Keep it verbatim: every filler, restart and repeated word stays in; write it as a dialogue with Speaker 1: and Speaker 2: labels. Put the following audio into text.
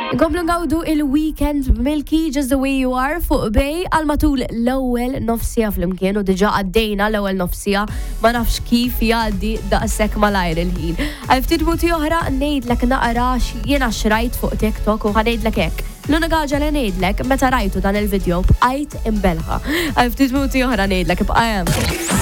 Speaker 1: Nkomplu ngawdu il-weekend Milky Just the Way You Are fuq bej għal matul l-ewwel nofsija fl-imkien u diġa għaddejna l-ewwel nofsija ma nafx kif jgħaddi daqshekk malajr il-ħin. Għal ftit muti oħra ngħidlek naqra jiena xrajt fuq TikTok u ħanejdlek hekk. L-unika ħaġa li ngħidlek meta rajtu dan il-video bqajt imbelħa. Għal ftit muti oħra ngħidlek bqa' hemm.